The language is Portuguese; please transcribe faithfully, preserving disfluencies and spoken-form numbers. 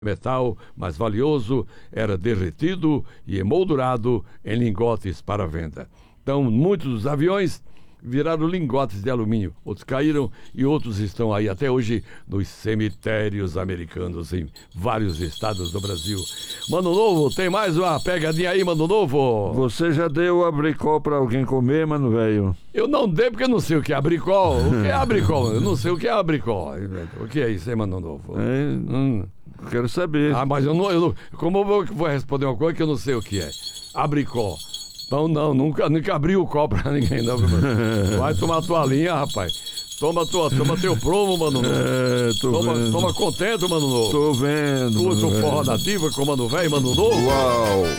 metal mais valioso era derretido e emoldurado em lingotes para venda. Então, muitos dos aviões viraram lingotes de alumínio. Outros caíram e outros estão aí até hoje nos cemitérios americanos em vários estados do Brasil. Mano Novo, tem mais uma pegadinha aí, Mano Novo? Você já deu abricol pra alguém comer, mano, velho? Eu não dei porque eu não sei o que é abricol. O que é abricol? Eu não sei o que é abricol. O que é isso, hein, Mano Novo? É, Hum. quero saber. Ah, mas eu não, eu não... Como eu vou, vou responder uma coisa que eu não sei o que é? Abricol. Não, não, nunca, nunca abri o copo pra ninguém, não. Vai tomar tua linha, rapaz. Toma, tua, toma teu promo, Mano Novo. É, tô toma, vendo. toma contento, Mano Novo. Tô vendo. Curta o velho. forró nativa com o Mano Velho, Mano Novo. Uau.